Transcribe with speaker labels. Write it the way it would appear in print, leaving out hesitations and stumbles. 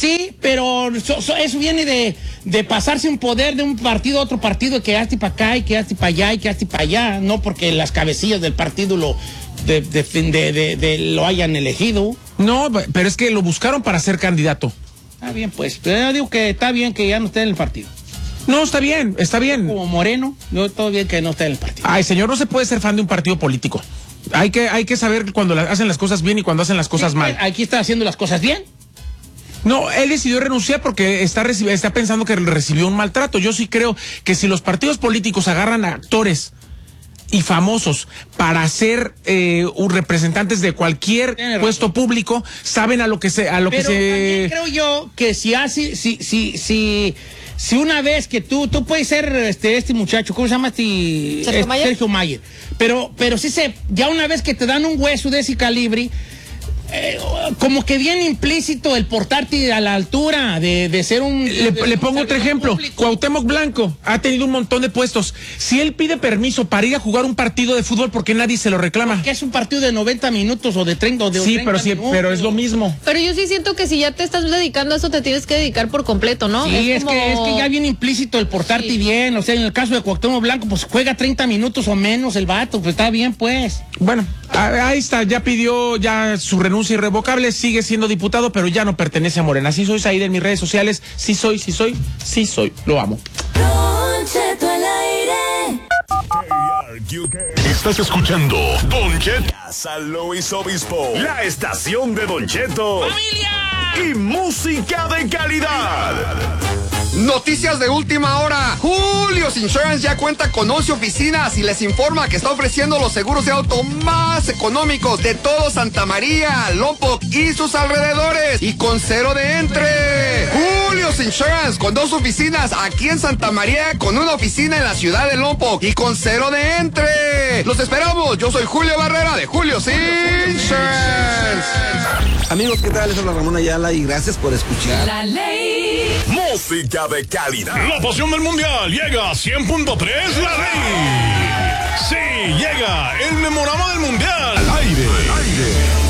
Speaker 1: Sí, pero eso viene de pasarse un poder de un partido a otro partido, que hazte para acá y que hazte para allá y que hazte para allá, no porque las cabecillas del partido lo hayan elegido.
Speaker 2: No, pero es que lo buscaron para ser candidato.
Speaker 1: Está bien, pues. Pero yo digo que está bien que ya no esté en el partido.
Speaker 2: No, está bien, está bien.
Speaker 1: Como Moreno, yo todo bien que no esté en el partido.
Speaker 2: Ay, señor, no se puede ser fan de un partido político. Hay que saber cuando hacen las cosas bien y cuando hacen las cosas mal.
Speaker 1: Aquí está haciendo las cosas bien.
Speaker 2: No, él decidió renunciar porque está pensando que recibió un maltrato. Yo sí creo que si los partidos políticos agarran a actores y famosos para ser representantes de cualquier puesto público, saben a lo que se... Pero
Speaker 1: también creo yo que si una vez que tú puedes ser este muchacho, ¿cómo se llama? Sergio Mayer. Pero sí ya una vez que te dan un hueso de ese calibre, como que viene implícito el portarte a la altura de ser un...
Speaker 2: Le pongo otro ejemplo. Público. Cuauhtémoc Blanco ha tenido un montón de puestos. Si él pide permiso para ir a jugar un partido de fútbol, ¿por qué nadie se lo reclama?
Speaker 1: Porque es un partido de 90 minutos o de 30 o de 30 minutos.
Speaker 2: Pero es lo mismo.
Speaker 3: Pero yo sí siento que si ya te estás dedicando a eso, te tienes que dedicar por completo, ¿no?
Speaker 1: Sí, es que ya viene implícito el portarte bien. O sea, en el caso de Cuauhtémoc Blanco, pues juega 30 minutos o menos el vato. Pues está bien, pues.
Speaker 2: Bueno, ahí está. Ya pidió su renuncia irrevocable, sigue siendo diputado, pero ya no pertenece a Morena. Sí soy Saíd en mis redes sociales, sí soy, lo amo.
Speaker 4: Don Cheto al aire.
Speaker 5: Estás escuchando Don Cheto, San Luis Obispo, la estación de Don Cheto. ¡Familia! Y música de calidad.
Speaker 6: Noticias de última hora. Julio's Insurance ya cuenta con 11 oficinas y les informa que está ofreciendo los seguros de auto más económicos de todo Santa María, Lompoc y sus alrededores, y con cero de entre. Julio's Insurance con 2 oficinas aquí en Santa María, con una oficina en la ciudad de Lompoc y con cero de entre. Los esperamos. Yo soy Julio Barrera de Julio's Insurance.
Speaker 7: Amigos, ¿qué tal? Les habla Ramón Ayala y gracias por escuchar.
Speaker 4: La ley.
Speaker 5: Música de calidad. La pasión del mundial llega a 100.3 La Ley. Sí, llega el memorama del mundial. Al aire.